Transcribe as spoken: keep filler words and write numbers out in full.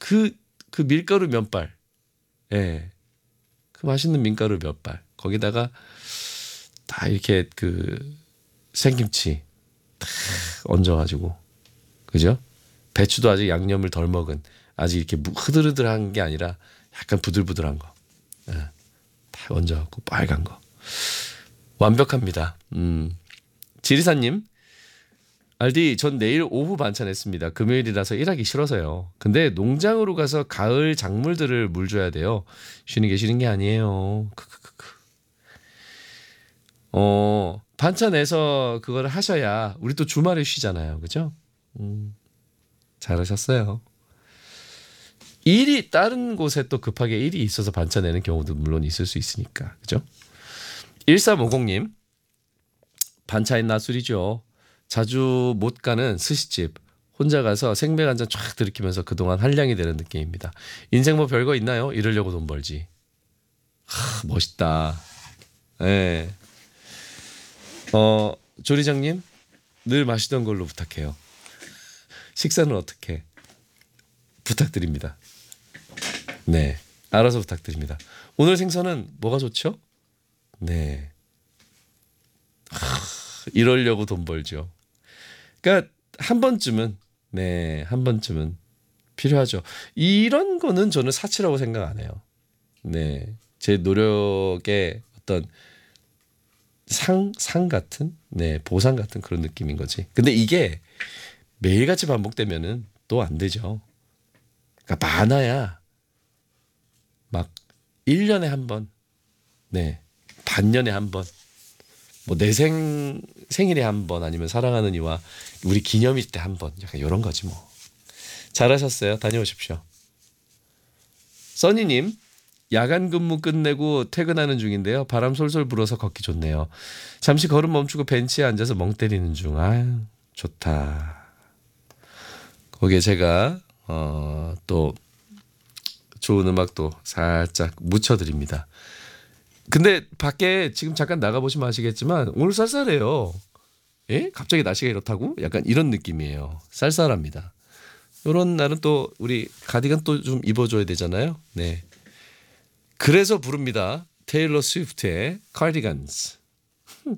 그, 그 밀가루 면발. 예. 그 맛있는 밀가루 면발. 거기다가 다 이렇게 그 생김치 딱 얹어가지고. 그죠? 배추도 아직 양념을 덜 먹은 아직 이렇게 흐드르드한 게 아니라 약간 부들부들한 거. 예. 다 얹어갖고 빨간 거. 완벽합니다. 음. 지리사님. 알디 전 내일 오후 반찬했습니다. 금요일이라서 일하기 싫어서요. 근데 농장으로 가서 가을 작물들을 물 줘야 돼요. 쉬는 게 쉬는 게 아니에요. 크크크크. 어 반찬해서 그걸 하셔야 우리 또 주말에 쉬잖아요. 그죠? 음, 잘하셨어요. 일이 다른 곳에 또 급하게 일이 있어서 반찬내는 경우도 물론 있을 수 있으니까. 그죠? 일삼오공님 반차인 낮술이죠. 자주 못 가는 스시집 혼자 가서 생맥 한 잔 쫙 들이키면서 그동안 한량이 되는 느낌입니다. 인생 뭐 별거 있나요? 이러려고 돈 벌지. 하, 멋있다. 네. 어, 조리장님 늘 마시던 걸로 부탁해요. 식사는 어떻게? 부탁드립니다. 네, 알아서 부탁드립니다. 오늘 생선은 뭐가 좋죠? 네. 하, 이러려고 돈 벌죠. 그러니까 한 번쯤은 네, 한 번쯤은 필요하죠. 이런 거는 저는 사치라고 생각 안 해요. 네, 제 노력의 어떤 상, 상 같은, 네, 보상 같은 그런 느낌인 거지. 근데 이게 매일같이 반복되면은 또 안 되죠. 그러니까 많아야 막 일 년에 한 번, 네, 반년에 한 번, 뭐 내 생, 생일에 한 번 아니면 사랑하는 이와 우리 기념일 때 한 번, 약간 이런 거지 뭐. 잘하셨어요. 다녀오십시오. 써니님, 야간 근무 끝내고 퇴근하는 중인데요. 바람 솔솔 불어서 걷기 좋네요. 잠시 걸음 멈추고 벤치에 앉아서 멍 때리는 중. 아유, 좋다. 거기에 제가 어, 또 좋은 음악도 살짝 묻혀드립니다. 근데 밖에 지금 잠깐 나가보시면 아시겠지만 오늘 쌀쌀해요. 예? 갑자기 날씨가 이렇다고? 약간 이런 느낌이에요. 쌀쌀합니다. 이런 날은 또 우리 가디건 또 좀 입어줘야 되잖아요. 네. 그래서 부릅니다. 테일러 스위프트의 Cardigans.